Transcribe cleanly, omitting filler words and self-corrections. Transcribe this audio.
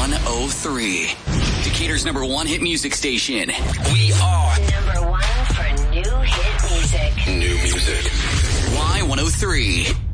Y103. Decatur's number one hit music station. We are number one for new hit music. New music. Y103.